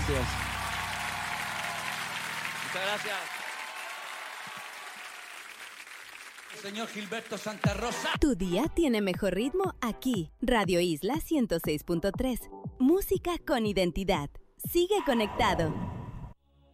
Gracias. Muchas gracias. Señor Gilberto Santa Rosa. Tu día tiene mejor ritmo aquí. Radio Isla 106.3. Música con identidad. Sigue conectado.